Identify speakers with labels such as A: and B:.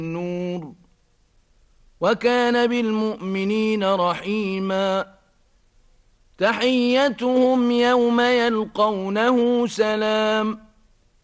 A: النور وكان بالمؤمنين رحيما تحيتهم يوم يلقونه سلام